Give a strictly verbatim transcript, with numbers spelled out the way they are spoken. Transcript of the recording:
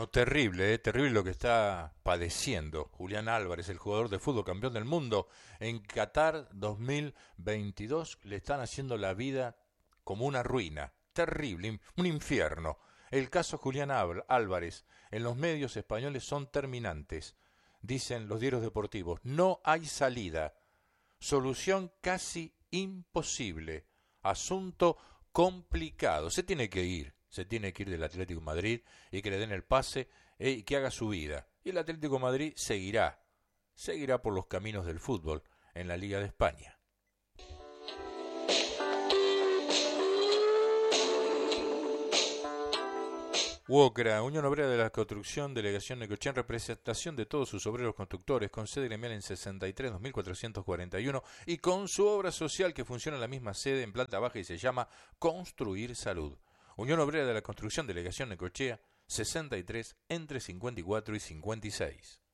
No, terrible, eh, terrible lo que está padeciendo Julián Álvarez, el jugador de fútbol campeón del mundo. En Qatar dos mil veintidós le están haciendo la vida como una ruina, terrible, un infierno. El caso Julián Álvarez en los medios españoles son terminantes, dicen los diarios deportivos. No hay salida, solución casi imposible, asunto complicado. Se tiene que ir. Se tiene que ir del Atlético de Madrid y que le den el pase eh, y que haga su vida. Y el Atlético de Madrid seguirá, seguirá por los caminos del fútbol en la Liga de España. UOCRA, Unión Obrera de la Construcción, Delegación Necochea, en representación de todos sus obreros constructores, con sede gremial en sesenta y tres, dos mil cuatrocientos cuarenta y uno y con su obra social que funciona en la misma sede en planta baja y se llama Construir Salud. Unión Obrera de la Construcción, Delegación Necochea, sesenta y tres, entre cincuenta y cuatro y cincuenta y seis.